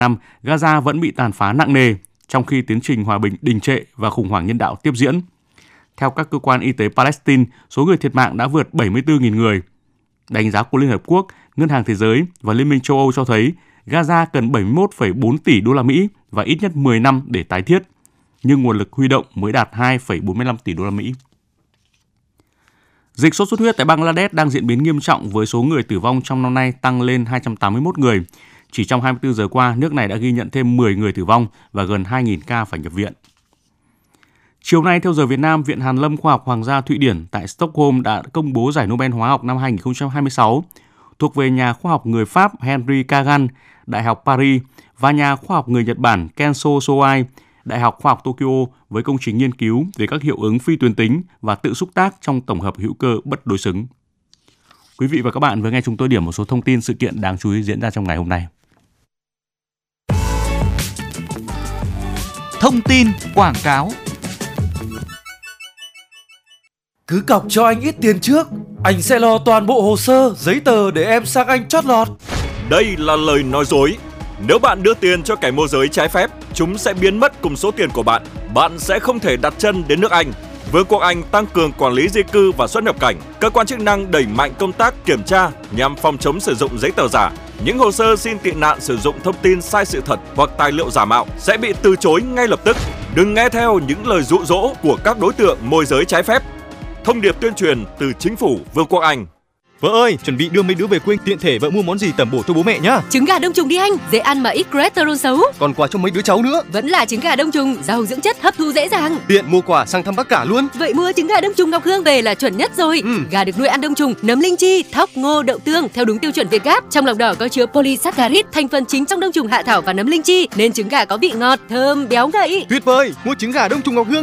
năm, Gaza vẫn bị tàn phá nặng nề, trong khi tiến trình hòa bình đình trệ và khủng hoảng nhân đạo tiếp diễn. Theo các cơ quan y tế Palestine, số người thiệt mạng đã vượt 74.000 người. Đánh giá của Liên Hợp Quốc, Ngân hàng Thế giới và Liên minh châu Âu cho thấy Gaza cần 71,4 tỷ đô la Mỹ và ít nhất 10 năm để tái thiết, nhưng nguồn lực huy động mới đạt 2,45 tỷ đô la Mỹ. Dịch sốt xuất huyết tại Bangladesh đang diễn biến nghiêm trọng với số người tử vong trong năm nay tăng lên 281 người. Chỉ trong 24 giờ qua, nước này đã ghi nhận thêm 10 người tử vong và gần 2.000 ca phải nhập viện. Chiều nay, theo giờ Việt Nam, Viện Hàn lâm Khoa học Hoàng gia Thụy Điển tại Stockholm đã công bố giải Nobel Hóa học năm 2026 thuộc về nhà khoa học người Pháp Henri Kagan, Đại học Paris và nhà khoa học người Nhật Bản Kenzo Soai, Đại học Khoa học Tokyo với công trình nghiên cứu về các hiệu ứng phi tuyến tính và tự xúc tác trong tổng hợp hữu cơ bất đối xứng. Quý vị và các bạn vừa nghe chúng tôi điểm một số thông tin sự kiện đáng chú ý diễn ra trong ngày hôm nay. Thông tin quảng cáo. Cứ cọc cho anh ít tiền trước, anh sẽ lo toàn bộ hồ sơ, giấy tờ để em sang Anh chót lọt. Đây là lời nói dối. Nếu bạn đưa tiền cho kẻ môi giới trái phép, chúng sẽ biến mất cùng số tiền của bạn. Bạn sẽ không thể đặt chân đến nước Anh. Vương quốc Anh tăng cường quản lý di cư và xuất nhập cảnh. Cơ quan chức năng đẩy mạnh công tác kiểm tra nhằm phòng chống sử dụng giấy tờ giả. Những hồ sơ xin tị nạn sử dụng thông tin sai sự thật hoặc tài liệu giả mạo sẽ bị từ chối ngay lập tức. Đừng nghe theo những lời dụ dỗ của các đối tượng môi giới trái phép. Thông điệp tuyên truyền từ chính phủ Vương quốc Anh. Vợ ơi, chuẩn bị đưa mấy đứa về quê, tiện thể vợ mua món gì tẩm bổ cho bố mẹ nhá. Trứng gà đông trùng đi anh, dễ ăn mà ít cholesterol xấu. Còn quà cho mấy đứa cháu nữa. Vẫn là trứng gà đông trùng, giàu dưỡng chất, hấp thu dễ dàng. Tiện mua quà sang thăm bác cả luôn. Vậy mua trứng gà đông trùng Ngọc Hương về là chuẩn nhất rồi. Gà được nuôi ăn đông trùng, nấm linh chi, thóc, ngô, đậu tương theo đúng tiêu chuẩn Việt Gáp. Trong lòng đỏ có chứa polysaccharide, thành phần chính trong đông trùng hạ thảo và nấm linh chi, nên trứng gà có vị ngọt, thơm, béo ngậy. Tuyệt vời, mua trứng gà đông trùng Ngọc Hương